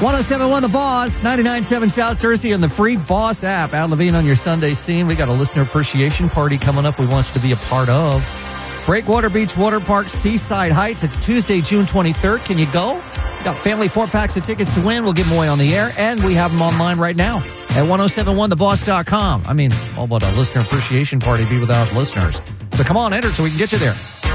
1071 The Boss, 99.7 South Jersey, and the free Boss app. Al Levine on your Sunday scene. We got a listener appreciation party coming up we want you to be a part of. Breakwater Beach Water Park, Seaside Heights. It's Tuesday, June 23rd. Can you go? We got family 4-packs of tickets to win. We'll give them away on the air, and we have them online right now at 1071theboss.com. I mean, all but a listener appreciation party be without listeners. So come on, enter so we can get you there.